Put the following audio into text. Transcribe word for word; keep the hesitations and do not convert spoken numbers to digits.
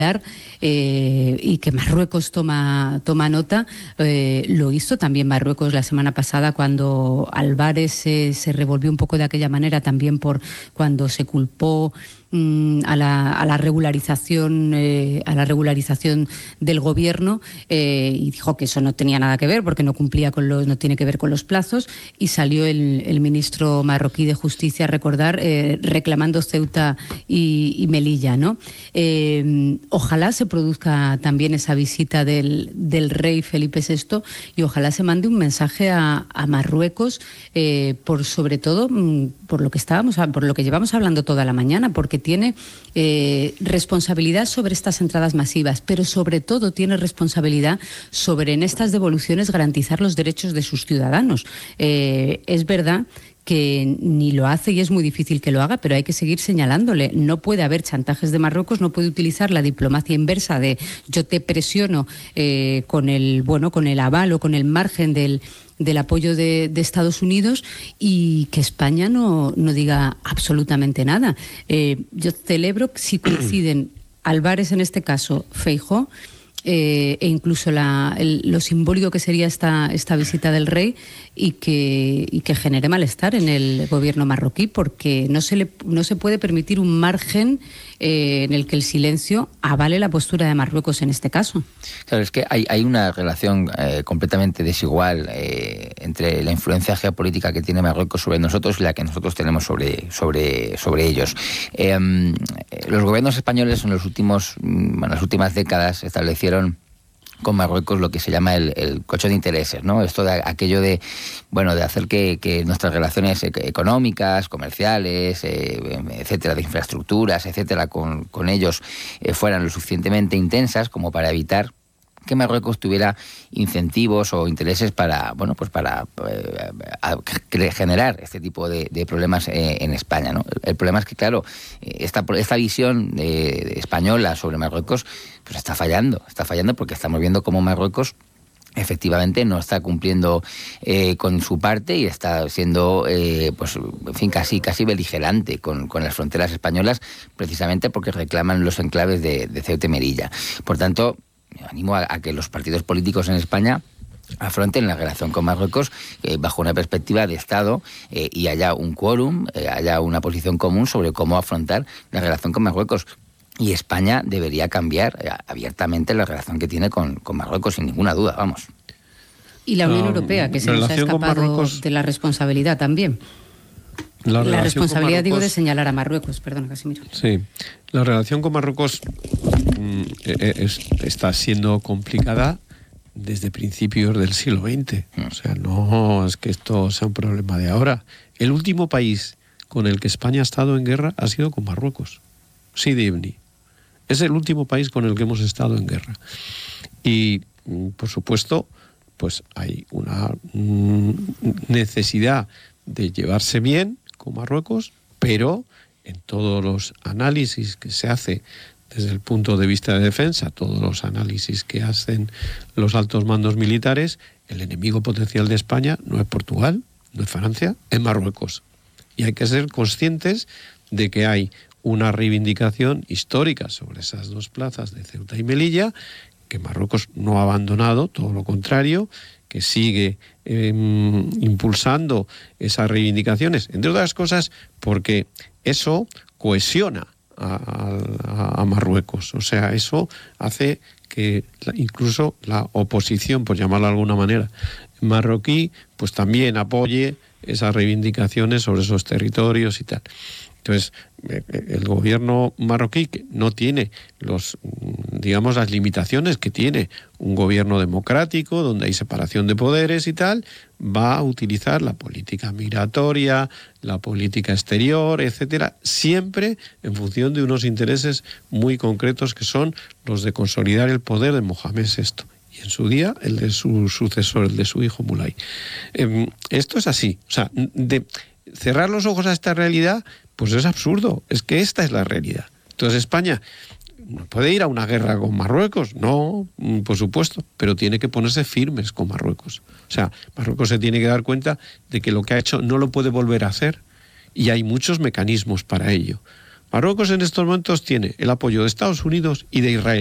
Eh, y que Marruecos toma, toma nota. Eh, lo hizo también Marruecos la semana pasada cuando Álvarez eh, se revolvió un poco de aquella manera, también por cuando se culpó mm, a, la, a la regularización eh, a la regularización del gobierno eh, y dijo que eso no tenía nada que ver porque no cumplía con los, no tiene que ver con los plazos, y salió el, el ministro marroquí de Justicia a recordar eh, reclamando Ceuta y, y Melilla, ¿no? Eh, Ojalá se produzca también esa visita del, del rey Felipe sexto y ojalá se mande un mensaje a, a Marruecos eh, por sobre todo por lo que estábamos, por lo que llevamos hablando toda la mañana, porque tiene eh, responsabilidad sobre estas entradas masivas, pero sobre todo tiene responsabilidad sobre en estas devoluciones garantizar los derechos de sus ciudadanos. Eh, es verdad que ni lo hace y es muy difícil que lo haga, pero hay que seguir señalándole. No puede haber chantajes de Marruecos, no puede utilizar la diplomacia inversa de yo te presiono eh, con el bueno, con el aval o con el margen del, del apoyo de, de Estados Unidos, y que España no, no diga absolutamente nada. Eh, yo celebro si coinciden Álvarez en este caso, Feijóo, Eh, e incluso la, el, lo simbólico que sería esta, esta visita del rey, y que, y que genere malestar en el gobierno marroquí, porque no se, le, no se puede permitir un margen eh, en el que el silencio avale la postura de Marruecos en este caso. Claro, es que hay, hay una relación eh, completamente desigual eh, entre la influencia geopolítica que tiene Marruecos sobre nosotros y la que nosotros tenemos sobre, sobre, sobre ellos. Eh, los gobiernos españoles en los últimos, en las últimas décadas establecieron con Marruecos lo que se llama el, el coche de intereses, ¿no? Esto de aquello de, bueno, de hacer que, que nuestras relaciones económicas, comerciales, eh, etcétera, de infraestructuras, etcétera, con, con ellos eh, fueran lo suficientemente intensas como para evitar que Marruecos tuviera incentivos o intereses para, bueno, pues para eh, generar este tipo de, de problemas eh, en España, ¿no? El problema es que, claro, esta, esta visión eh, española sobre Marruecos pues está fallando, está fallando porque estamos viendo cómo Marruecos efectivamente no está cumpliendo eh, con su parte y está siendo, eh, pues, en fin, casi, casi beligerante con, con las fronteras españolas, precisamente porque reclaman los enclaves de, de Ceuta y Melilla. Por tanto, me animo a, a que los partidos políticos en España afronten la relación con Marruecos eh, bajo una perspectiva de Estado eh, y haya un quórum, eh, haya una posición común sobre cómo afrontar la relación con Marruecos. Y España debería cambiar eh, abiertamente la relación que tiene con, con Marruecos, sin ninguna duda, vamos. Y la Unión um, Europea, que se nos ha escapado Marruecos, de la responsabilidad también. La, la responsabilidad, digo, de señalar a Marruecos, perdona, Casimiro. Sí, la relación con Marruecos mm, es, está siendo complicada desde principios del siglo veinte. O sea, no es que esto sea un problema de ahora. El último país con el que España ha estado en guerra ha sido con Marruecos. Sidi Ibni. Es el último país con el que hemos estado en guerra. Y, por supuesto, pues hay una mm, necesidad de llevarse bien con Marruecos, pero en todos los análisis que se hace desde el punto de vista de defensa, todos los análisis que hacen los altos mandos militares, el enemigo potencial de España no es Portugal, no es Francia, es Marruecos. Y hay que ser conscientes de que hay una reivindicación histórica sobre esas dos plazas de Ceuta y Melilla, que Marruecos no ha abandonado, todo lo contrario, que sigue eh, impulsando esas reivindicaciones, entre otras cosas porque eso cohesiona a, a, a Marruecos. O sea, eso hace que la, incluso la oposición, por llamarla de alguna manera, marroquí, pues también apoye esas reivindicaciones sobre esos territorios y tal. Entonces, el gobierno marroquí, que no tiene los, digamos, las limitaciones que tiene un gobierno democrático, donde hay separación de poderes y tal, va a utilizar la política migratoria, la política exterior, etcétera, siempre en función de unos intereses muy concretos que son los de consolidar el poder de Mohamed sexto. Y en su día, el de su sucesor, el de su hijo Mulay. Eh, esto es así. O sea, de cerrar los ojos a esta realidad, pues es absurdo. Es que esta es la realidad. Entonces España no puede ir a una guerra con Marruecos, no, por supuesto, pero tiene que ponerse firmes con Marruecos. O sea, Marruecos se tiene que dar cuenta de que lo que ha hecho no lo puede volver a hacer y hay muchos mecanismos para ello. Marruecos en estos momentos tiene el apoyo de Estados Unidos y de Israel.